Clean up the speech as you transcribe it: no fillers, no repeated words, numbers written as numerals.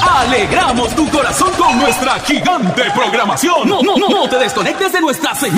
Alegramos tu corazón con nuestra gigante programación. No te desconectes de nuestra señal.